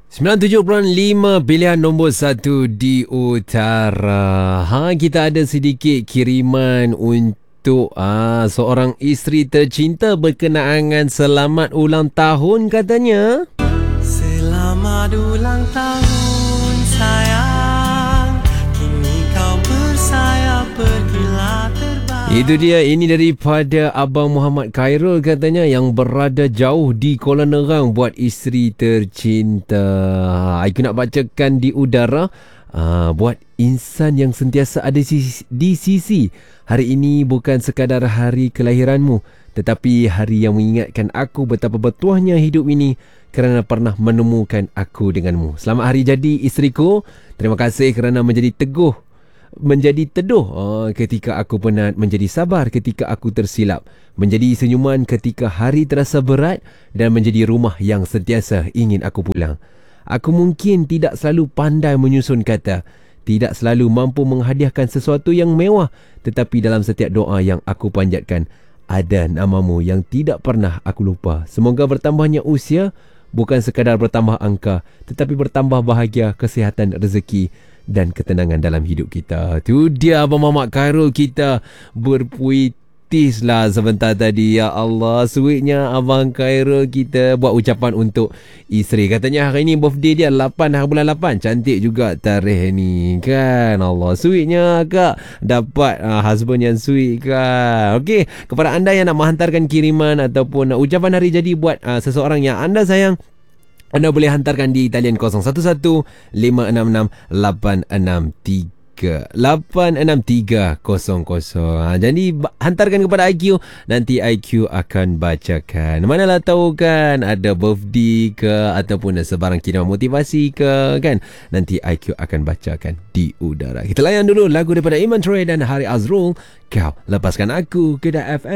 97.5 pilihan nombor 1 di utara. Kita ada sedikit kiriman untuk seorang isteri tercinta berkenaan selamat ulang tahun katanya. Selamat ulang tahun sayang, kini kau bersayap pergilah terbang. Itu dia, ini daripada Abang Muhammad Khairul katanya yang berada jauh di Kuala Nerang buat isteri tercinta. Aku nak bacakan di udara. Buat insan yang sentiasa ada di sisi. Hari ini bukan sekadar hari kelahiranmu, tetapi hari yang mengingatkan aku betapa bertuahnya hidup ini kerana pernah menemukan aku denganmu. Selamat hari jadi isteriku. Terima kasih kerana menjadi teduh ketika aku penat, menjadi sabar ketika aku tersilap, menjadi senyuman ketika hari terasa berat, dan menjadi rumah yang sentiasa ingin aku pulang. Aku mungkin tidak selalu pandai menyusun kata, tidak selalu mampu menghadiahkan sesuatu yang mewah, tetapi dalam setiap doa yang aku panjatkan, ada namamu yang tidak pernah aku lupa. Semoga bertambahnya usia bukan sekadar bertambah angka, tetapi bertambah bahagia, kesihatan, rezeki dan ketenangan dalam hidup kita. Tu dia Abang Muhammad Khairul kita berpuitis lah sebentar tadi. Ya Allah, sweetnya Abang Khairul kita buat ucapan untuk isteri. Katanya hari ni birthday dia 8 hari bulan 8. Cantik juga tarikh ni kan. Allah, sweetnya kak dapat husband yang sweet kan. Okey, kepada anda yang nak menghantarkan kiriman ataupun ucapan hari jadi buat seseorang yang anda sayang, anda boleh hantarkan di talian 011-566-863-86300. Jadi hantarkan kepada IQ, nanti IQ akan bacakan. Manalah tahu kan ada birthday ke ataupun sebarang kiriman motivasi ke kan, nanti IQ akan bacakan di udara. Kita layan dulu lagu daripada Iman Troy dan Hari Azrul, Kau Lepaskan Aku, Kedah FM.